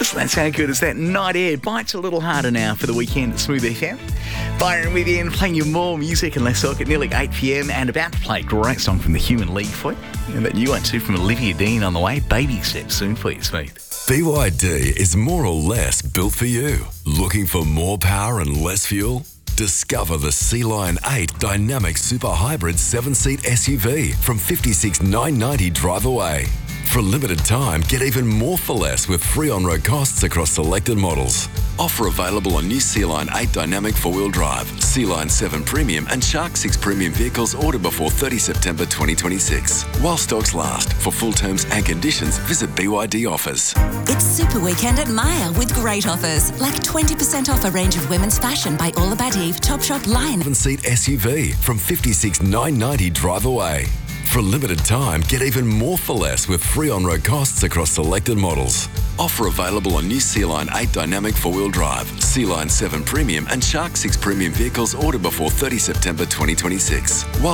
Doesn't that sound good? It's that Night Air. Bites a little harder now for the weekend at Smooth FM. Byron with you and playing you more music and less talk at nearly 8 p.m. and about to play a great song from the Human League for you. And that new one too from Olivia Dean on the way. Baby Steps soon for you, Smooth. BYD is more or less built for you. Looking for more power and less fuel? Discover the Sea Lion 8 Dynamic Super Hybrid 7-seat SUV from $56,990 drive away. For a limited time, get even more for less with free on-road costs across selected models. Offer available on new Sea Lion 8 Dynamic 4-wheel drive, Sea Lion 7 Premium and Shark 6 Premium vehicles ordered before 30 September 2026. While stocks last. For full terms and conditions, visit BYD Offers. It's Super Weekend at Myer with great offers, like 20% off a range of women's fashion by All About Eve, Topshop, Lion. 7-seat SUV from $56,990 drive away. For a limited time, get even more for less with free on-road costs across selected models. Offer available on new Sea Lion 8 Dynamic 4-wheel drive, Sea Lion 7 Premium and Shark 6 Premium vehicles ordered before 30 September 2026. While